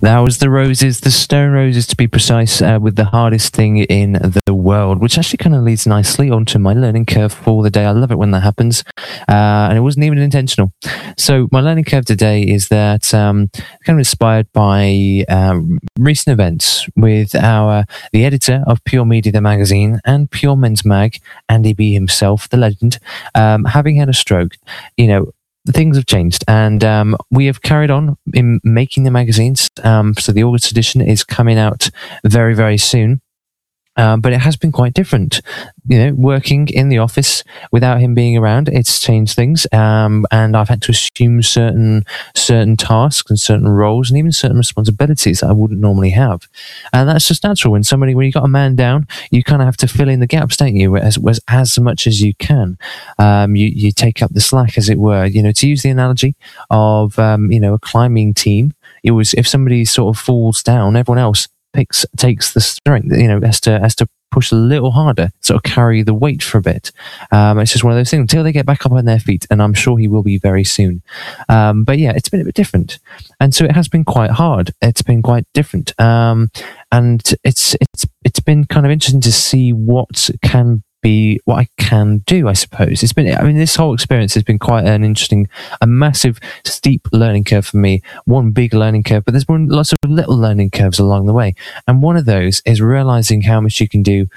That was the Roses, the Stone Roses to be precise, with The Hardest Thing in the World, which actually kind of leads nicely onto my learning curve for the day. I love it when that happens, and it wasn't even intentional. So my learning curve today is that kind of inspired by recent events with the editor of Pure Media, the magazine, and Pure Men's Mag, Andy B himself, the legend, having had a stroke. Things have changed, and we have carried on in making the magazines. So the August edition is coming out very, very soon. But it has been quite different, working in the office without him being around. It's changed things, and I've had to assume certain tasks and certain roles and even certain responsibilities that I wouldn't normally have. And that's just natural. When you've got a man down, you kind of have to fill in the gaps, don't you? As much as you can. You take up the slack, as it were. To use the analogy of a climbing team, it was if somebody sort of falls down, everyone else takes the strength, has to push a little harder, sort of carry the weight for a bit. It's just one of those things until they get back up on their feet, and I'm sure he will be very soon. But yeah, it's been a bit different, and so it has been quite hard. It's been quite different, and it's been kind of interesting to see what I can do, I suppose. This whole experience has been quite an interesting, a massive, steep learning curve for me. One big learning curve, but there's been lots of little learning curves along the way. And one of those is realizing how much you can do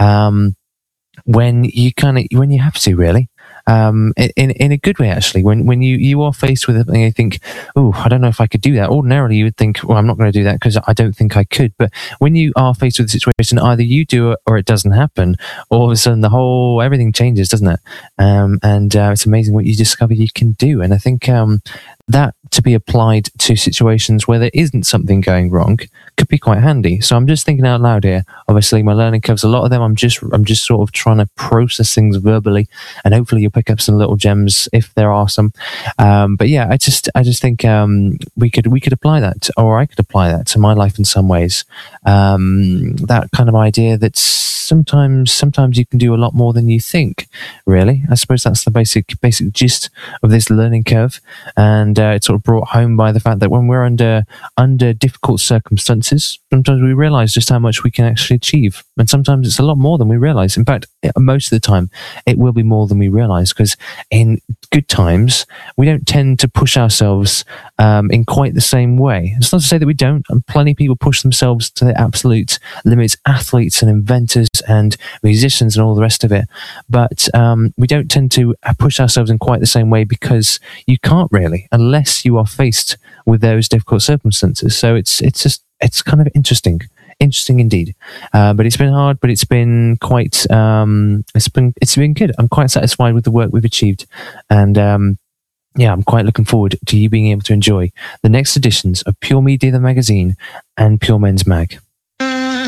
when you have to, really. In a good way, actually. When you are faced with something, you think, oh, I don't know if I could do that. Ordinarily, you would think, well, I'm not going to do that because I don't think I could. But when you are faced with a situation, either you do it or it doesn't happen. All of a sudden, everything changes, doesn't it? And it's amazing what you discover you can do. And I think that to be applied to situations where there isn't something going wrong could be quite handy. So I'm just thinking out loud here. Obviously, my learning curves, a lot of them, I'm just sort of trying to process things verbally, and hopefully you'll pick up some little gems if there are some. But yeah, I just think we could apply that, or I could apply that to my life in some ways. That kind of idea that sometimes you can do a lot more than you think. Really, I suppose that's the basic gist of this learning curve, and it's sort of brought home by the fact that when we're under difficult circumstances, sometimes we realize just how much we can actually achieve, and sometimes it's a lot more than we realize. In fact, most of the time it will be more than we realize, because in good times we don't tend to push ourselves in quite the same way. It's not to say that we don't, and plenty of people push themselves to their absolute limits, athletes and inventors and musicians and all the rest of it, but we don't tend to push ourselves in quite the same way, because you can't really, unless you are faced with those difficult circumstances. So it's kind of interesting indeed. But it's been hard, but it's been quite it's been good. I'm quite satisfied with the work we've achieved, and I'm quite looking forward to you being able to enjoy the next editions of Pure Media, the magazine, and Pure Men's Mag.